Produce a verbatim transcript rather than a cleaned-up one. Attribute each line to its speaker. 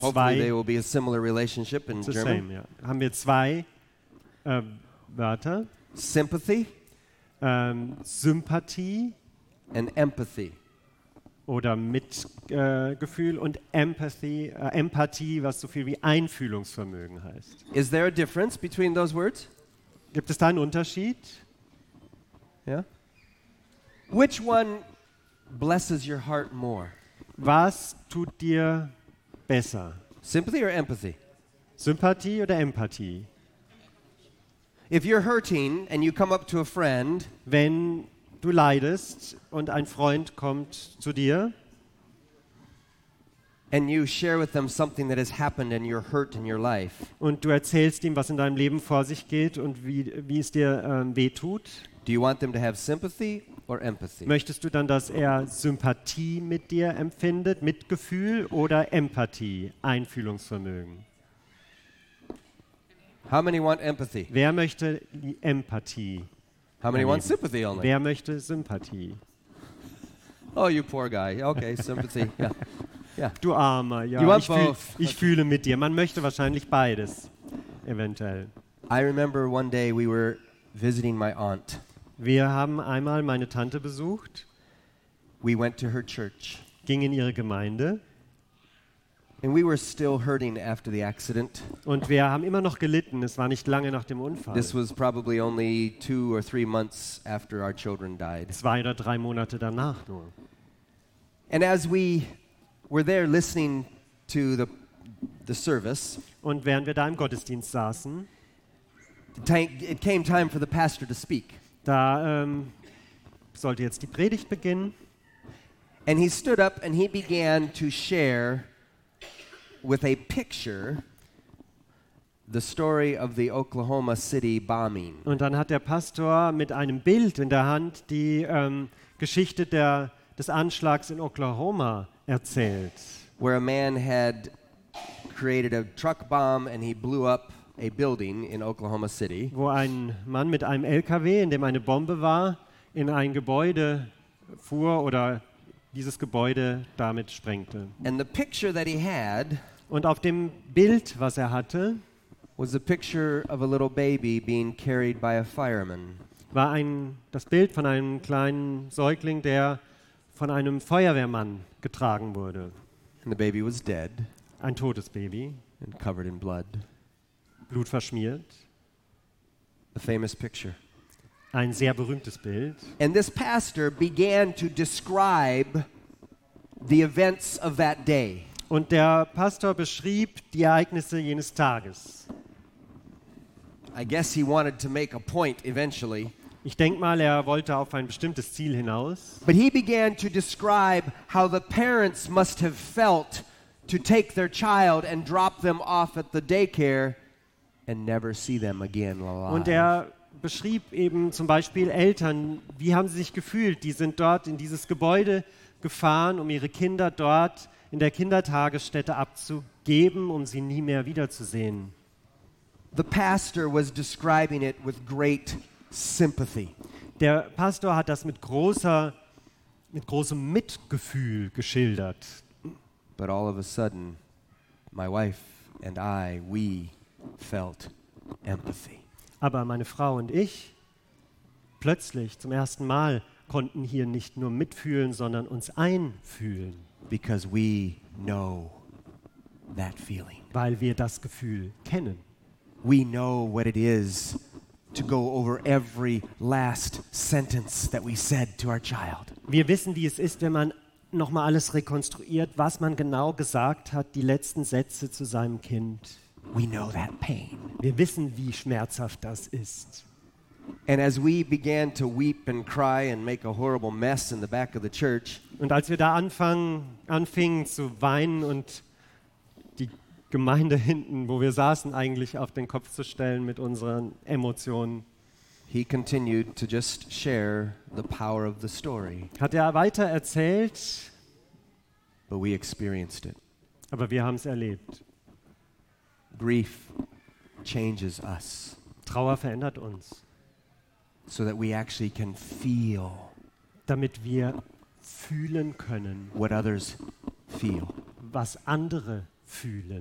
Speaker 1: Hopefully they
Speaker 2: zwei,
Speaker 1: will be a similar relationship in
Speaker 2: it's the
Speaker 1: German.
Speaker 2: same, ja. Haben wir zwei äh, Wörter.
Speaker 1: Sympathy
Speaker 2: Ähm, Sympathie
Speaker 1: and empathy.
Speaker 2: oder Mitgefühl äh, Gefühl und Empathy, äh, Empathie, was so viel wie Einfühlungsvermögen heißt.
Speaker 1: Is there a difference between those words?
Speaker 2: Gibt es da einen Unterschied?
Speaker 1: Yeah. Which one blesses your heart more?
Speaker 2: Was tut dir besser?
Speaker 1: Sympathy or empathy?
Speaker 2: Sympathie oder Empathie?
Speaker 1: If you're hurting and you come up to a friend
Speaker 2: Wenn du leidest und ein Freund kommt zu dir
Speaker 1: and you share with them something that has happened and you're hurt in your life,
Speaker 2: und du erzählst ihm, was in deinem Leben vor sich geht und wie, wie es dir ähm, wehtut,
Speaker 1: do you want them to have sympathy or empathy?
Speaker 2: möchtest du dann, dass er Sympathie mit dir empfindet, Mitgefühl oder Empathie, Einfühlungsvermögen?
Speaker 1: How many want empathy?
Speaker 2: Wer möchte die Empathie?
Speaker 1: How many want
Speaker 2: erleben?
Speaker 1: sympathy only?
Speaker 2: Wer möchte Sympathie?
Speaker 1: Oh, you poor guy. Okay, sympathy. Yeah. Yeah.
Speaker 2: Du Armer, ja,
Speaker 1: You want
Speaker 2: ich, fühl,
Speaker 1: both.
Speaker 2: ich fühle mit dir. Man möchte wahrscheinlich beides, eventuell.
Speaker 1: I remember one day we were visiting my aunt.
Speaker 2: Wir haben einmal meine Tante besucht,
Speaker 1: We went to her church,
Speaker 2: gingen in ihre Gemeinde
Speaker 1: and we were still hurting after the accident.
Speaker 2: und wir haben immer noch gelitten. Es war nicht lange nach dem Unfall.
Speaker 1: This was probably only two or three months after our children died.
Speaker 2: Zwei oder drei Monate danach nur.
Speaker 1: And as we were there listening to the, the service,
Speaker 2: Und während wir da im Gottesdienst saßen,
Speaker 1: it ta- it came time for the pastor to speak.
Speaker 2: da ähm, sollte jetzt die Predigt beginnen.
Speaker 1: And he stood up and he began to share with a picture the story of the Oklahoma City bombing.
Speaker 2: Und dann hat der Pastor mit einem Bild in der Hand die ähm, Geschichte der, des Anschlags in Oklahoma erzählt,
Speaker 1: Where a man had created a truck bomb and he blew up a building in Oklahoma City.
Speaker 2: wo ein Mann mit einem L K W, in dem eine Bombe war, in ein Gebäude fuhr oder dieses Gebäude damit sprengte.
Speaker 1: And the picture that he had
Speaker 2: Und auf dem Bild, was er hatte,
Speaker 1: was a picture of a little baby being carried by a fireman.
Speaker 2: war ein, das Bild von einem kleinen Säugling, der von einem Feuerwehrmann getragen wurde.
Speaker 1: And the baby was dead
Speaker 2: Ein totes Baby,
Speaker 1: and covered in blood.
Speaker 2: blutverschmiert.
Speaker 1: A famous picture.
Speaker 2: Ein sehr berühmtes Bild.
Speaker 1: And this pastor began to describe the events of that day.
Speaker 2: Und der Pastor beschrieb die Ereignisse jenes Tages.
Speaker 1: I guess he wanted to make a point eventually.
Speaker 2: Ich denke mal, er wollte auf ein bestimmtes Ziel hinaus.
Speaker 1: But he began to describe how the parents must have felt to take their child and drop them off at the daycare and never see them again alive.
Speaker 2: Und er beschrieb eben zum Beispiel Eltern, wie haben sie sich gefühlt? Die sind dort in dieses Gebäude gefahren, um ihre Kinder dort in der Kindertagesstätte abzugeben, um sie nie mehr wiederzusehen.
Speaker 1: The pastor was describing it with great sympathy.
Speaker 2: Der Pastor hat das mit großer, mit großem Mitgefühl geschildert.
Speaker 1: But all of a sudden, my wife and I, we felt empathy.
Speaker 2: Aber meine Frau und ich plötzlich zum ersten Mal konnten hier nicht nur mitfühlen, sondern uns einfühlen,
Speaker 1: Because we know that feeling.
Speaker 2: weil wir das Gefühl kennen.
Speaker 1: We know what it is to go over every last sentence that we said to our child.
Speaker 2: Wir wissen, wie es ist, wenn man nochmal alles rekonstruiert, was man genau gesagt hat, die letzten Sätze zu seinem Kind.
Speaker 1: We know that pain.
Speaker 2: Wir wissen, wie schmerzhaft das ist.
Speaker 1: And as we began to weep and cry and make a horrible mess in the back of the church,
Speaker 2: Und als wir da anfangen, anfingen zu weinen und die Gemeinde hinten, wo wir saßen, eigentlich auf den Kopf zu stellen mit unseren Emotionen,
Speaker 1: he continued to just share the power of the story.
Speaker 2: hat er weiter erzählt,
Speaker 1: But we experienced it.
Speaker 2: aber wir haben es erlebt.
Speaker 1: Grief changes us
Speaker 2: Trauer verändert uns,
Speaker 1: so that we actually can feel
Speaker 2: damit wir fühlen können,
Speaker 1: what others feel.
Speaker 2: was andere fühlen.